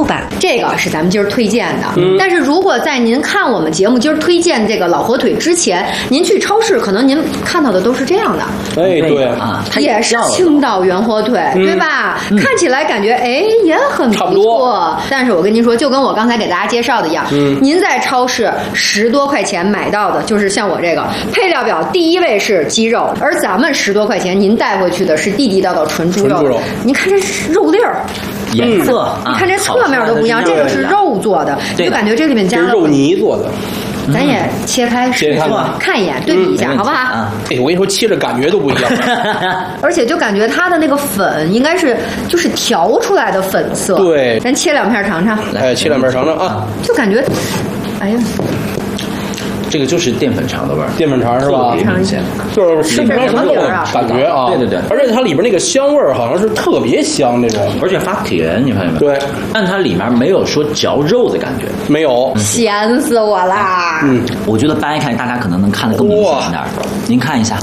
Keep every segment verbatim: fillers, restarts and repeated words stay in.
版，这个是咱们今儿推荐的。嗯、但是如果在您看我们节目今儿推荐这个老火腿之前，您去超市可能您看到的都是这样的。 哎，对啊， 也是青岛原火腿，嗯、对吧？嗯、看起来感觉哎也很不错， 差不多。 但是我跟您说，就跟我刚才给大家介绍的一样，嗯、您在超市十多块钱买到的，就是像我这个配料表第一位是鸡肉，而咱们十多块钱您带回去的是地地道道纯猪肉。 纯猪肉， 您看这肉粒儿。 颜色， 你看这侧面都不一样，这个是肉做的，就感觉这里面加了肉泥做的。 咱也切开试试看一眼，对比一下，好不好？ 哎，我跟你说，切着感觉都不一样。 而且就感觉它的那个粉应该是就是调出来的粉色。 对， 咱切两片尝尝。 哎，切两片尝尝啊！ 就感觉，哎呀。 这个就是淀粉肠的味儿， 淀粉肠是吧？ 明显， 就是吃不着什么肉的感觉啊！ 对对对， 而且它里边那个香味儿好像是特别香那种， 而且发甜，你发现没？ 对， 但它里面没有说嚼肉的感觉， 没有， 咸死我啦！ 嗯，我觉得掰开大家可能能看得更明显一点，您看一下。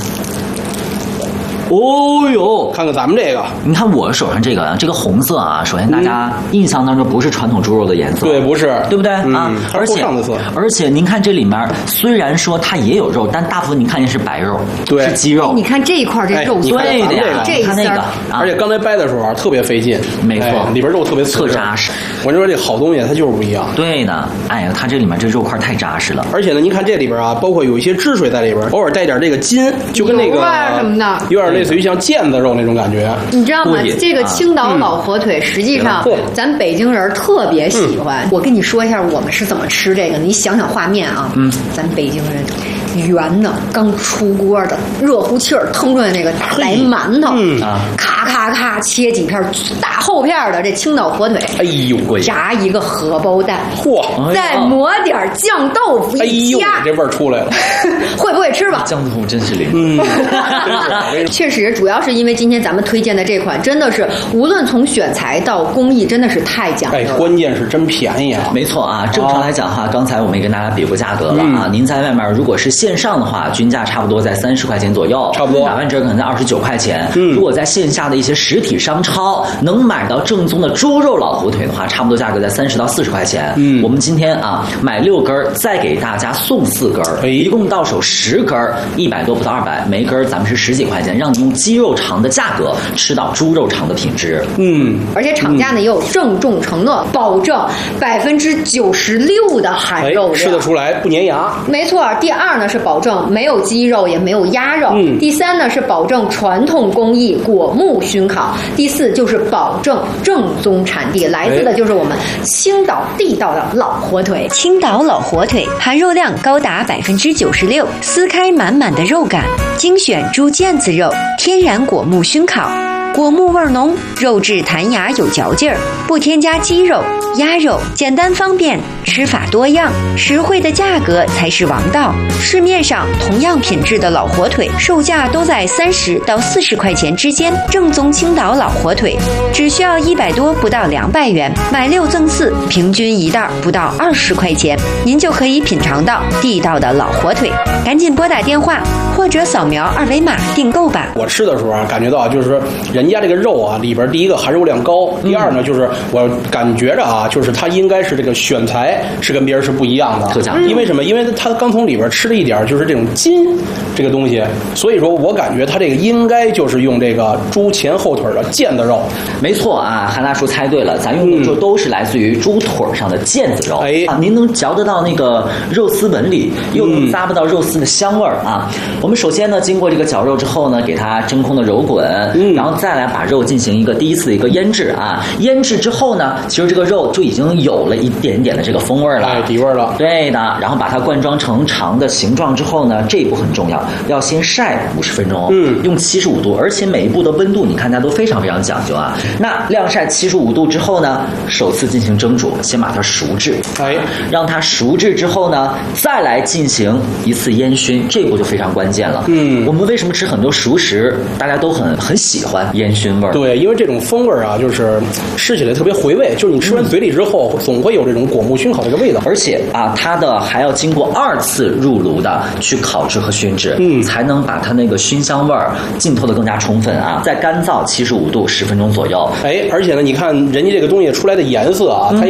哦呦， 看看咱们这个， 你看我手上这个，这个红色啊，首先大家印象当中不是传统猪肉的颜色， 对，不是， 对不对、 嗯、 啊？而且而且您看这里面虽然说它也有肉，但大部分您看见是白肉， 对， 是鸡肉。 你看这一块这肉， 对的呀， 这一看那个， 而且刚才掰的时候啊，特别费劲， 没错， 里边肉特别特扎实。 我跟你说，这好东西它就是不一样。 对的，哎呀，它这里面这肉块太扎实了。 而且呢，您看这里边啊，包括有一些汁水在里边，偶尔带点这个筋，就跟那个什么的， 有点类似于像腱子肉那种感觉。 你知道吗？这个青岛老火腿，实际上咱北京人特别喜欢。我跟你说一下，我们是怎么吃这个。你想想画面啊，嗯，咱北京人圆的，刚出锅的，热乎气儿腾出来那个白馒头，嗯啊，咔咔咔切几片大厚片的这青岛火腿， 哎呦喂， 炸一个荷包蛋， 嚯， 再抹点酱豆腐一加， 哎呦，这味儿出来了， 会不会吃吧？ 酱豆腐真是灵， 嗯， 确实，主要是因为今天咱们推荐的这款真的是无论从选材到工艺，真的是太讲究了。 哎，关键是真便宜啊！ 没错啊，正常来讲哈，刚才我们也跟大家比过价格了啊。您在外面如果是线上的话，均价差不多在三十块钱左右， 差不多打完折可能在二十九块钱。嗯，如果在线下的一些实体商超能买到正宗的猪肉老火腿的话，差不多价格在三十到四十块钱。嗯，我们今天啊买六根，再给大家送四根，哎，一共到手十根，一百多不到二百，每根咱们是十几块钱，让你用鸡肉肠的价格吃到猪肉肠的品质。 嗯， 而且厂家呢也有郑重承诺，保证百分之九十六的含肉量， 吃得出来不粘牙。 没错。第二呢是保证没有鸡肉也没有鸭肉。嗯。第三呢是保证传统工艺果木熏烤。第四就是保证正宗产地，来自的就是我们青岛地道的老火腿。青岛老火腿含肉量高达百分之九十六，撕开满满的肉感，精选猪腱子肉，天然果木熏烤。果木味浓，肉质弹牙有嚼劲儿，不添加鸡肉、鸭肉，简单方便，吃法多样，实惠的价格才是王道。市面上同样品质的老火腿，售价都在三十到四十块钱之间。正宗青岛老火腿，只需要一百多不到两百元，买六赠四，平均一袋不到二十块钱，您就可以品尝到地道的老火腿。赶紧拨打电话或者扫描二维码订购吧。 我吃的时候啊，感觉到就是人家这个肉啊，里边第一个含肉量高，第二呢就是我感觉着啊，就是它应该是这个选材是跟别人是不一样的， 嗯、 因为什么？因为它刚从里边吃了一点就是这种筋这个东西，所以说我感觉它这个应该就是用这个猪前后腿的腱子肉。 没错啊，韩大叔猜对了，咱用的肉都是来自于猪腿上的腱子肉。 哎、 啊，您能嚼得到那个肉丝纹理，又能咂不到肉丝的香味儿啊。我们首先呢，经过这个绞肉之后呢，给它真空的揉滚，嗯、然后再来把肉进行一个第一次的一个腌制啊。腌制之后呢，其实这个肉就已经有了一点点的这个风味了， 哎，底味了。 对的，然后把它灌装成长的形状之后呢，这一步很重要，要先晒五十分钟，嗯，用七十五度，而且每一步的温度你看它都非常非常讲究啊。那晾晒七十五度之后呢，首次进行蒸煮，先把它熟制， 哎， 让它熟制之后呢，再来进行一次烟熏，这一步就非常关键了。嗯，我们为什么吃很多熟食，大家都很很喜欢烟熏味儿？ 对，因为这种风味啊，就是吃起来特别回味，就是你吃完嘴里之后，嗯、总会有这种果木熏烤这个味道。 而且啊，它的还要经过二次入炉的去烤制和熏制，嗯，才能把它那个熏香味儿浸透的更加充分啊。再干燥七十五度十分钟左右。 哎，而且呢，你看人家这个东西出来的颜色啊，它